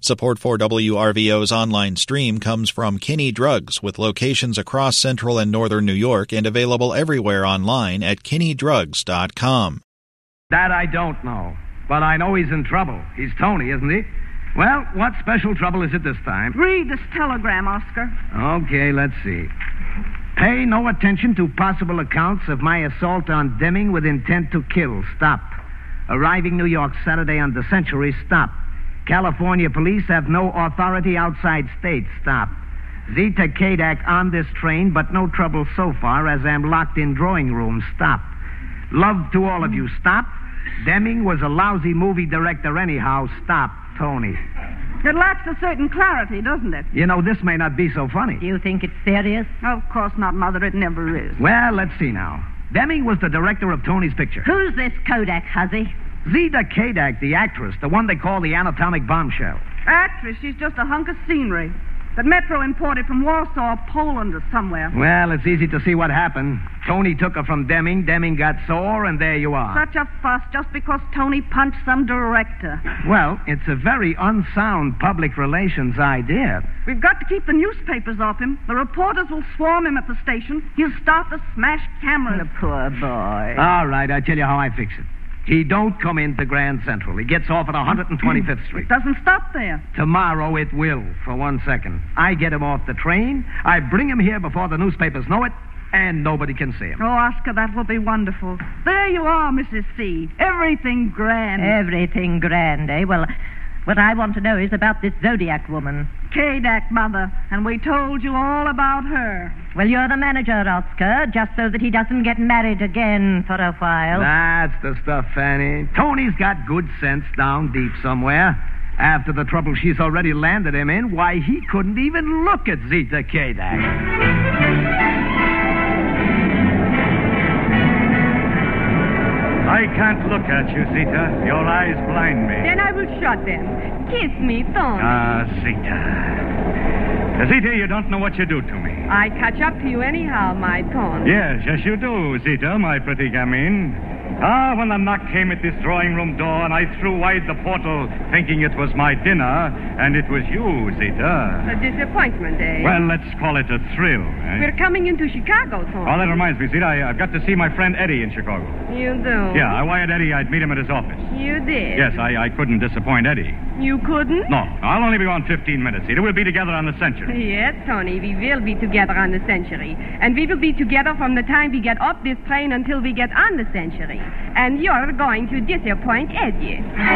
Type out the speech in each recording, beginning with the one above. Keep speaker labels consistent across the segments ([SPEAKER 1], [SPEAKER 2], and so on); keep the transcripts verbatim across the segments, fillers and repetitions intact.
[SPEAKER 1] Support for W R V O's online stream comes from Kinney Drugs, with locations across central and northern New York and available everywhere online at kinney drugs dot com.
[SPEAKER 2] That I don't know, but I know he's in trouble. He's Tony, isn't he? Well, what special trouble is it this time?
[SPEAKER 3] Read this telegram, Oscar.
[SPEAKER 2] Okay, let's see. Pay no attention to possible accounts of my assault on Deming with intent to kill. Stop. Arriving New York Saturday on the Century. Stop. California police have no authority outside state. Stop. Zita Kadak on this train, but no trouble so far as I'm locked in drawing room. Stop. Love to all of you. Stop. Deming was a lousy movie director anyhow. Stop. Tony.
[SPEAKER 3] It lacks a certain clarity, doesn't it?
[SPEAKER 2] You know, this may not be so funny.
[SPEAKER 4] Do you think it's serious?
[SPEAKER 3] Of course not, Mother. It never is.
[SPEAKER 2] Well, let's see now. Deming was the director of Tony's picture.
[SPEAKER 4] Who's this Kodak, Huzzy?
[SPEAKER 2] Zita Kadak, the actress, the one they call the anatomic bombshell.
[SPEAKER 3] Actress, she's just a hunk of scenery that Metro imported from Warsaw, Poland, or somewhere.
[SPEAKER 2] Well, it's easy to see what happened. Tony took her from Deming, Deming got sore, and there you are.
[SPEAKER 3] Such a fuss just because Tony punched some director.
[SPEAKER 2] Well, it's a very unsound public relations idea.
[SPEAKER 3] We've got to keep the newspapers off him. The reporters will swarm him at the station. He'll start to smash cameras.
[SPEAKER 4] The poor boy.
[SPEAKER 2] All right, I tell you how I fix it. He don't come into Grand Central. He gets off at one hundred twenty-fifth Street.
[SPEAKER 3] It doesn't stop there.
[SPEAKER 2] Tomorrow it will, for one second. I get him off the train, I bring him here before the newspapers know it, and nobody can see him.
[SPEAKER 3] Oh, Oscar, that will be wonderful. There you are, Missus C. Everything grand.
[SPEAKER 4] Everything grand, eh? Well, what I want to know is about this Zodiac woman.
[SPEAKER 3] Kadak, Mother, and we told you all about her.
[SPEAKER 4] Well, you're the manager, Oscar, just so that he doesn't get married again for a while.
[SPEAKER 2] That's the stuff, Fanny. Tony's got good sense down deep somewhere. After the trouble she's already landed him in, why, he couldn't even look at Zita Kadak.
[SPEAKER 5] I can't look at you, Zita. Your eyes blind me.
[SPEAKER 6] Then I will shut them. Kiss me, Tony.
[SPEAKER 5] Ah, Zita. Zita, you don't know what you do to me.
[SPEAKER 6] I catch up to you anyhow, my Tony.
[SPEAKER 5] Yes, yes, you do, Zita, my pretty gamine. Ah, when the knock came at this drawing room door and I threw wide the portal thinking it was my dinner, and it was you, Zita.
[SPEAKER 6] A disappointment, eh?
[SPEAKER 5] Well, let's call it a thrill. Eh?
[SPEAKER 6] We're coming into Chicago, Tony.
[SPEAKER 5] Oh, that reminds me, Zita, I, I've got to see my friend Eddie in Chicago.
[SPEAKER 6] You do?
[SPEAKER 5] Yeah, I wired Eddie I'd meet him at his office.
[SPEAKER 6] You did?
[SPEAKER 5] Yes, I, I couldn't disappoint Eddie.
[SPEAKER 6] You couldn't?
[SPEAKER 5] No, I'll only be on fifteen minutes, Zita. We'll be together on the Century.
[SPEAKER 6] Yes, Tony, we will be together on the Century. And we will be together from the time we get off this train until we get on the Century. And you're going to disappoint Eddie.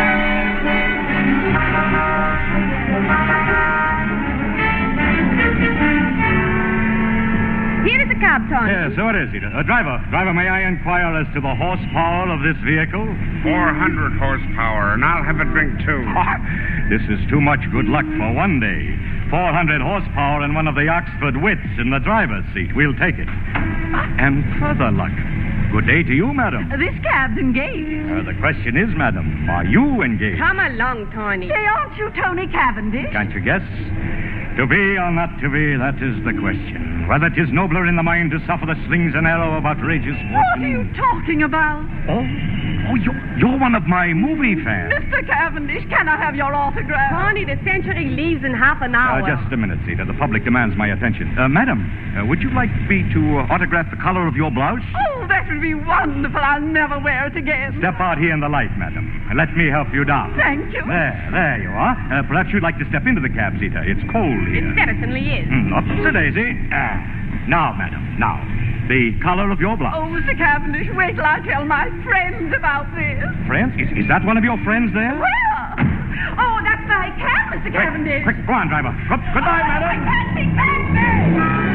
[SPEAKER 6] Here is the cab, Tony.
[SPEAKER 5] Yes, so it is, Zita. Uh, driver, driver, may I inquire as to the horsepower of this vehicle?
[SPEAKER 7] four hundred horsepower, and I'll have a drink, too.
[SPEAKER 5] This is too much good luck for one day. four hundred horsepower and one of the Oxford wits in the driver's seat. We'll take it. And further luck. Good day to you, madam.
[SPEAKER 3] This cab's engaged.
[SPEAKER 5] Uh, the question is, madam, are you engaged?
[SPEAKER 6] Come along, Tony.
[SPEAKER 3] Say, aren't you Tony Cavendish?
[SPEAKER 5] Can't you guess? To be or not to be, that is the question. Whether 'tis nobler in the mind to suffer the slings and arrow of outrageous fortune.
[SPEAKER 3] What are you talking about?
[SPEAKER 5] Oh, oh, you're, you're one of my movie fans.
[SPEAKER 3] Mister Cavendish, can I have your autograph?
[SPEAKER 6] Tony, the Century leaves in half an hour.
[SPEAKER 5] Uh, just a minute, Zita. The public demands my attention. Uh, madam, uh, would you like me to uh, autograph the color of your blouse?
[SPEAKER 3] Oh, that would be wonderful. I'll never wear it again.
[SPEAKER 5] Step out here in the light, madam. And let me help you down.
[SPEAKER 3] Thank you.
[SPEAKER 5] There, there you are. Uh, perhaps you'd like to step into the cab, Zita. It's cold here.
[SPEAKER 6] It certainly is.
[SPEAKER 5] Mm, up to Daisy. Ah, now, madam, now. The color of your blouse.
[SPEAKER 3] Oh, Mister Cavendish, wait till I tell my friends about this.
[SPEAKER 5] Friends? Is, is that one of your friends there?
[SPEAKER 3] Where? Oh, that's my cab, Mister
[SPEAKER 5] Quick,
[SPEAKER 3] Cavendish.
[SPEAKER 5] quick, go on, driver. Good, goodbye,
[SPEAKER 3] oh,
[SPEAKER 5] madam.
[SPEAKER 3] Taxi, taxi!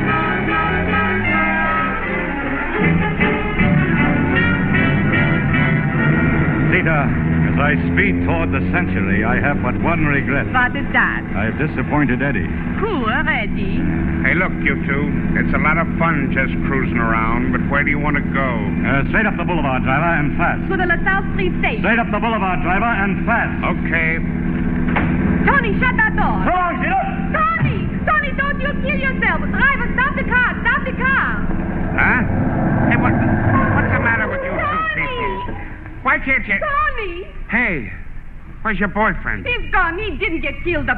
[SPEAKER 5] Zita, as I speed toward the Century, I have but one regret.
[SPEAKER 6] What is that?
[SPEAKER 5] I've disappointed Eddie.
[SPEAKER 6] Poor Eddie.
[SPEAKER 7] Hey, look, you two. It's a lot of fun just cruising around, but where do you want to go?
[SPEAKER 5] Uh, straight up the boulevard, driver, and fast.
[SPEAKER 6] To the LaSalle Street station.
[SPEAKER 5] Straight up the boulevard, driver, and fast.
[SPEAKER 7] Okay.
[SPEAKER 6] Tony, shut that door.
[SPEAKER 5] So long, Zita.
[SPEAKER 6] Tony! Tony, don't you kill yourself. Driver, stop the car. Stop the car.
[SPEAKER 7] Huh? Hey, what, what's the matter with you two
[SPEAKER 6] Tony!
[SPEAKER 7] people? Why can't you...
[SPEAKER 6] Tony!
[SPEAKER 7] Hey, where's your boyfriend?
[SPEAKER 6] He's gone. He didn't get killed. The